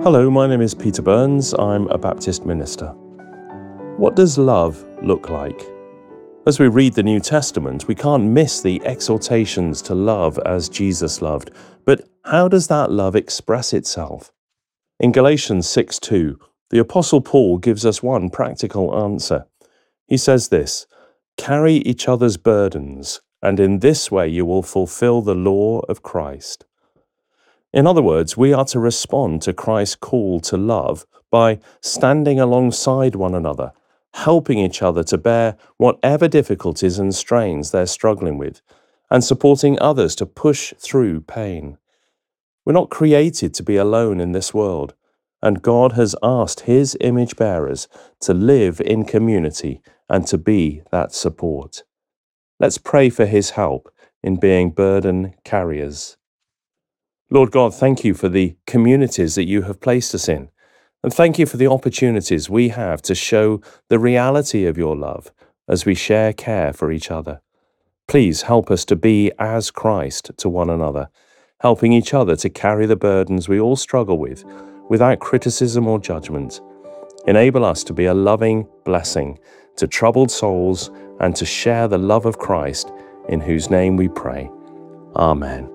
Hello, my name is Peter Burns. I'm a Baptist minister. What does love look like? As we read the New Testament, we can't miss the exhortations to love as Jesus loved. But how does that love express itself? In Galatians 6:2, the Apostle Paul gives us one practical answer. He says this, "Carry each other's burdens, and in this way you will fulfill the law of Christ." In other words, we are to respond to Christ's call to love by standing alongside one another, helping each other to bear whatever difficulties and strains they're struggling with, and supporting others to push through pain. We're not created to be alone in this world, and God has asked His image bearers to live in community and to be that support. Let's pray for His help in being burden carriers. Lord God, thank you for the communities that you have placed us in, and thank you for the opportunities we have to show the reality of your love as we share care for each other. Please help us to be as Christ to one another, helping each other to carry the burdens we all struggle with without criticism or judgment. Enable us to be a loving blessing to troubled souls and to share the love of Christ, in whose name we pray. Amen.